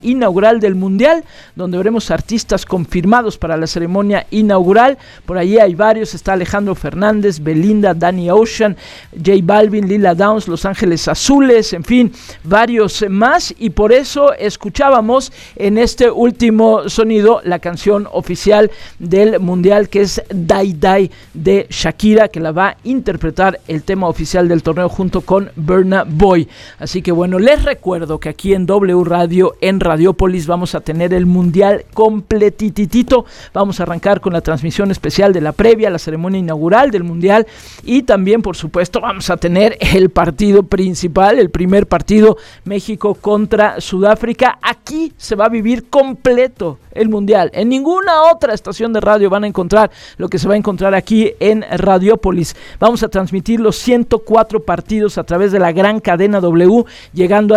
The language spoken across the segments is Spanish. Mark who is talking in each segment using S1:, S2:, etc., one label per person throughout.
S1: inaugural del Mundial, donde veremos artistas confirmados para la ceremonia inaugural. Por allí hay varios, está Alejandro Fernández, Belinda, Danny Ocean, J Balvin, Lila Downs, Los Ángeles Azules, en fin, varios más, y por eso escuchábamos en este último sonido la canción oficial del Mundial, que es Die Die de Shakira, que la va a interpretar el tema oficial del torneo junto con Burna Boy. Así que bueno, les recuerdo que aquí en W Radio, en Radiopolis, vamos a tener el Mundial completitito. Vamos a arrancar con la transmisión especial de la previa, la ceremonia inaugural del Mundial, y también, por supuesto, vamos a tener el partido principal, el primer partido, México contra Sudáfrica. Aquí se va a vivir completo el Mundial. En ninguna otra estación de radio van a encontrar lo que se va a encontrar aquí en Radiopolis. Vamos a transmitir los 104 partidos a través de la gran cadena W, llegando a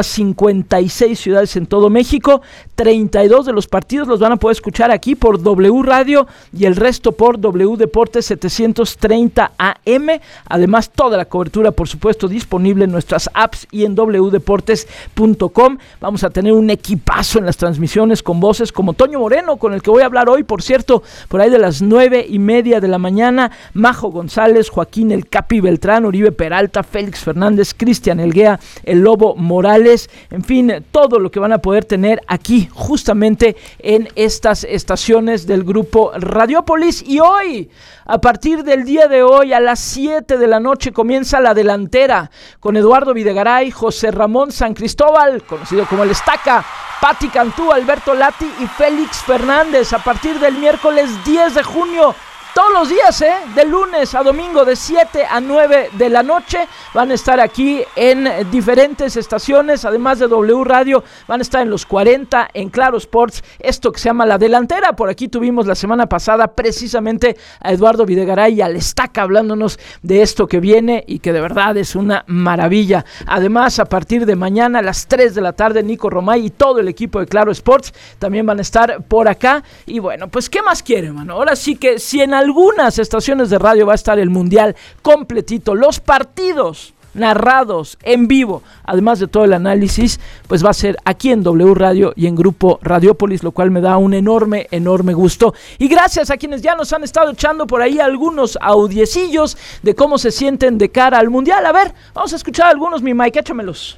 S1: 56 ciudades en todo México. 32 de los partidos los van a poder escuchar aquí por W Radio y el resto por W Deportes 730 AM. Además, toda la cobertura, por supuesto, disponible en nuestras apps y en wdeportes.com. Vamos a tener un equipazo en las transmisiones con voces como Toño Moreno, con el que voy a hablar hoy, por cierto, por ahí de las 9:30 de la mañana, Majo González, Joaquín El Capi Beltrán, Uribe Peralta, Félix Fernández, Cristian Elguea, El Lobo Morales, en fin, todo lo que van a poder tener aquí justamente en estas estaciones del grupo Radiopolis. Y hoy, a partir del día de hoy, a las 7 de la noche, comienza La Delantera con Eduardo Videgaray, José Ramón San Cristóbal, conocido como El Estaca, Pati Cantú, Alberto Lati y Félix Fernández. A partir del miércoles 10 de junio, todos los días, de lunes a domingo, de 7 a 9 de la noche, van a estar aquí en diferentes estaciones, además de W Radio, van a estar en los 40, en Claro Sports, esto que se llama La Delantera. Por aquí tuvimos la semana pasada precisamente a Eduardo Videgaray y al Estaca hablándonos de esto que viene y que de verdad es una maravilla. Además, a partir de mañana a las 3 de la tarde, Nico Romay y todo el equipo de Claro Sports también van a estar por acá. Y bueno, pues ¿qué más quiere, mano? Ahora sí que si en algunas estaciones de radio va a estar el Mundial completito, los partidos narrados en vivo, además de todo el análisis, pues va a ser aquí en W Radio y en Grupo Radiopolis, lo cual me da un enorme gusto. Y gracias a quienes ya nos han estado echando por ahí algunos audiecillos de cómo se sienten de cara al Mundial. A ver, vamos a escuchar algunos, mi Mike, échamelos.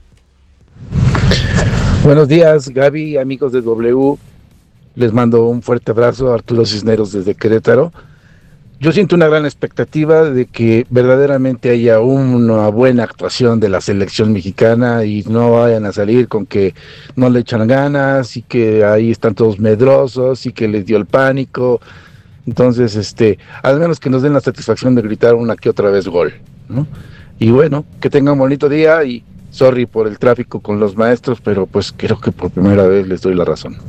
S2: Buenos días, Gaby, amigos de W. Les mando un fuerte abrazo a Arturo Cisneros desde Querétaro. Yo siento una gran expectativa de que verdaderamente haya una buena actuación de la selección mexicana y no vayan a salir con que no le echan ganas y que ahí están todos medrosos y que les dio el pánico. Entonces, al menos que nos den la satisfacción de gritar una que otra vez gol, ¿no? Y bueno, que tengan un bonito día y sorry por el tráfico con los maestros, pero pues creo que por primera vez les doy la razón.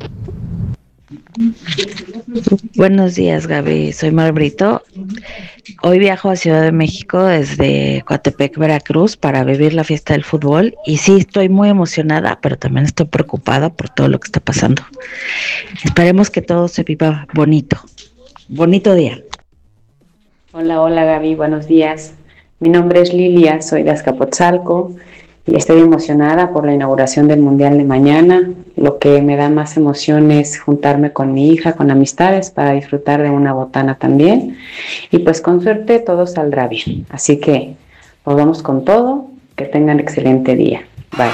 S3: Buenos días, Gaby, soy Mar Brito. Hoy viajo a Ciudad de México desde Coatepec, Veracruz, para vivir la fiesta del fútbol, y sí, estoy muy emocionada, pero también estoy preocupada por todo lo que está pasando. Esperemos que todo se viva bonito. Bonito día.
S4: Hola Gaby, buenos días. Mi nombre es Lilia, soy de Azcapotzalco y estoy emocionada por la inauguración del Mundial de mañana. Lo que me da más emoción es juntarme con mi hija, con amistades, para disfrutar de una botana también. Y pues con suerte todo saldrá bien. Así que nos vamos con todo. Que tengan excelente día. Bye.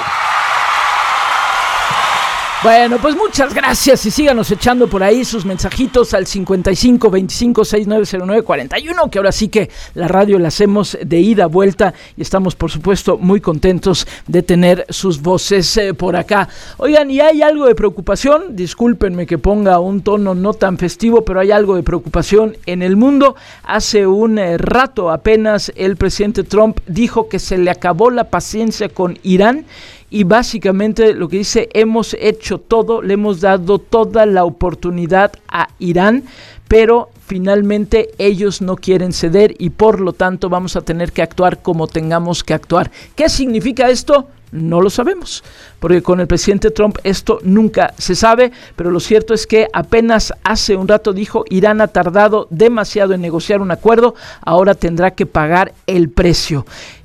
S1: Bueno, pues muchas gracias y síganos echando por ahí sus mensajitos al 55 25 6909 41, que ahora sí que la radio la hacemos de ida, vuelta, y estamos por supuesto muy contentos de tener sus voces por acá. Oigan, y hay algo de preocupación, discúlpenme que ponga un tono no tan festivo, pero hay algo de preocupación en el mundo. Hace un rato apenas el presidente Trump dijo que se le acabó la paciencia con Irán. Y básicamente lo que dice, hemos hecho todo, le hemos dado toda la oportunidad a Irán, pero finalmente ellos no quieren ceder y por lo tanto vamos a tener que actuar como tengamos que actuar. ¿Qué significa esto? No lo sabemos, porque con el presidente Trump esto nunca se sabe, pero lo cierto es que apenas hace un rato dijo, Irán ha tardado demasiado en negociar un acuerdo, ahora tendrá que pagar el precio.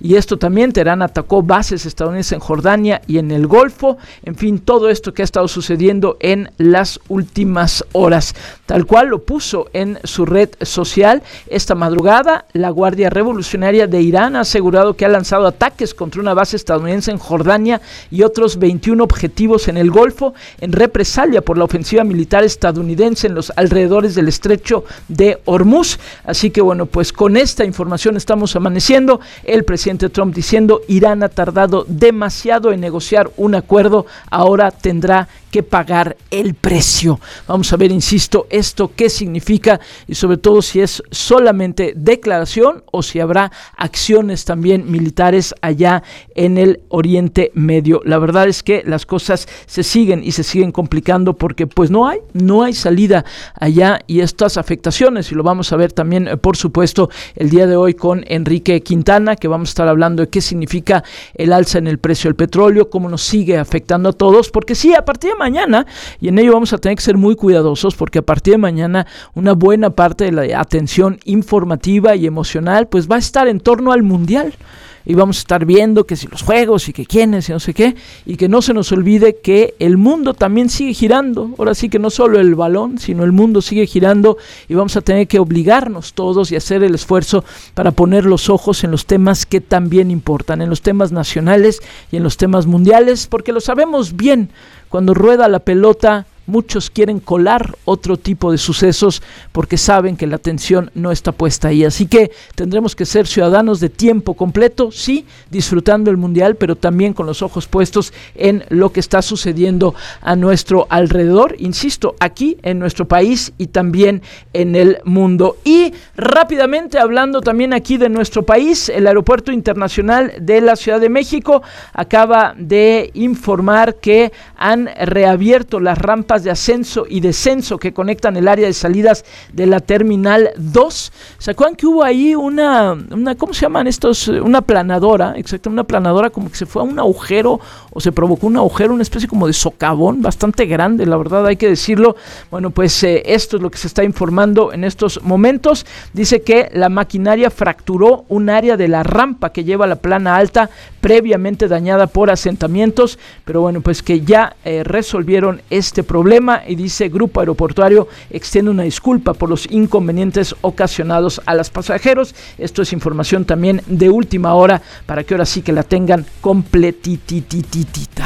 S1: y esto también, Teherán atacó bases estadounidenses en Jordania y en el Golfo, en fin, todo esto que ha estado sucediendo en las últimas horas, tal cual lo puso en su red social. Esta madrugada, la Guardia Revolucionaria de Irán ha asegurado que ha lanzado ataques contra una base estadounidense en Jordania y otros 21 objetivos en el Golfo, en represalia por la ofensiva militar estadounidense en los alrededores del estrecho de Hormuz. Así que bueno, pues con esta información estamos amaneciendo. El presidente Trump diciendo: Irán ha tardado demasiado en negociar un acuerdo, ahora tendrá que pagar el precio. Vamos a ver, insisto, esto qué significa y sobre todo si es solamente declaración o si habrá acciones también militares allá en el Oriente Medio. La verdad es que las cosas se siguen complicando porque pues no hay salida allá, y estas afectaciones, y lo vamos a ver también por supuesto el día de hoy con Enrique Quintana, que vamos a estar hablando de qué significa el alza en el precio del petróleo, cómo nos sigue afectando a todos, porque sí, a partir de mañana, y en ello vamos a tener que ser muy cuidadosos, porque a partir de mañana una buena parte de la atención informativa y emocional pues va a estar en torno al Mundial. Y vamos a estar viendo que si los juegos y que quiénes y no sé qué, y que no se nos olvide que el mundo también sigue girando. Ahora sí que no solo el balón, sino el mundo sigue girando, y vamos a tener que obligarnos todos y hacer el esfuerzo para poner los ojos en los temas que también importan, en los temas nacionales y en los temas mundiales, porque lo sabemos bien, cuando rueda la pelota, muchos quieren colar otro tipo de sucesos porque saben que la atención no está puesta ahí. Así que tendremos que ser ciudadanos de tiempo completo, sí, disfrutando el Mundial, pero también con los ojos puestos en lo que está sucediendo a nuestro alrededor, insisto, aquí en nuestro país y también en el mundo. Y rápidamente hablando también aquí de nuestro país, el Aeropuerto Internacional de la Ciudad de México acaba de informar que han reabierto las rampas de ascenso y descenso que conectan el área de salidas de la Terminal 2. ¿Se acuerdan que hubo ahí una ¿cómo se llaman estos? Una planadora, exacto, una planadora, como que se fue a un agujero o se provocó un agujero, una especie como de socavón bastante grande, la verdad hay que decirlo. Bueno, pues esto es lo que se está informando en estos momentos. Dice que la maquinaria fracturó un área de la rampa que lleva a la plana alta, previamente dañada por asentamientos, pero bueno, pues que ya resolvieron este problema, y dice: Grupo Aeroportuario extiende una disculpa por los inconvenientes ocasionados a los pasajeros. Esto es información también de última hora para que ahora sí que la tengan completitititita.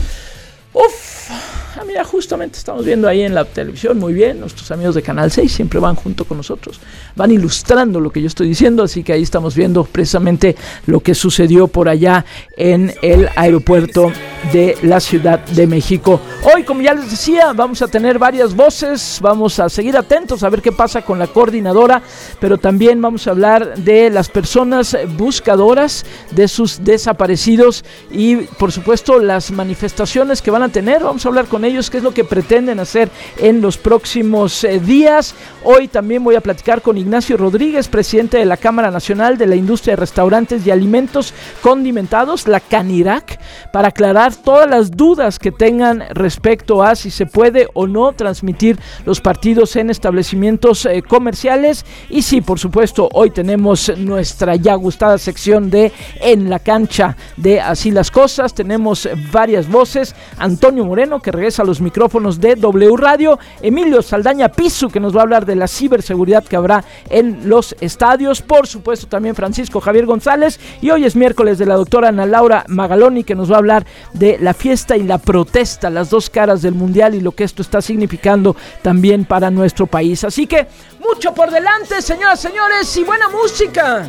S1: Mira, justamente estamos viendo ahí en la televisión, muy bien, nuestros amigos de Canal 6 siempre van junto con nosotros, van ilustrando lo que yo estoy diciendo, así que ahí estamos viendo precisamente lo que sucedió por allá en el aeropuerto de la Ciudad de México. Hoy, como ya les decía, vamos a tener varias voces, vamos a seguir atentos a ver qué pasa con la coordinadora, pero también vamos a hablar de las personas buscadoras de sus desaparecidos y por supuesto las manifestaciones que van a tener. Vamos a hablar con ellos qué es lo que pretenden hacer en los próximos días. Hoy también voy a platicar con Ignacio Rodríguez, presidente de la Cámara Nacional de la Industria de Restaurantes y Alimentos Condimentados, la CANIRAC, para aclarar todas las dudas que tengan respecto a si se puede o no transmitir los partidos en establecimientos comerciales. Y sí, por supuesto, hoy tenemos nuestra ya gustada sección de En la Cancha de Así las Cosas. Tenemos varias voces: Antonio Moreno, que regresa a los micrófonos de W Radio, Emilio Saldaña Pisu, que nos va a hablar de la ciberseguridad que habrá en los estadios, por supuesto también Francisco Javier González, y hoy es miércoles de la doctora Ana Laura Magaloni, que nos va a hablar de la fiesta y la protesta, las dos caras del Mundial y lo que esto está significando también para nuestro país. Así que mucho por delante, señoras, señores, y buena música.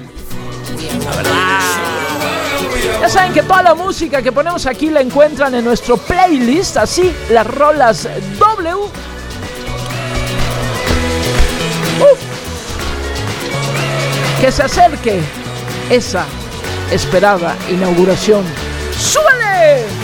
S1: Ya saben que toda la música que ponemos aquí la encuentran en nuestro playlist, así las rolas W. Que se acerque esa esperada inauguración. ¡Súbele!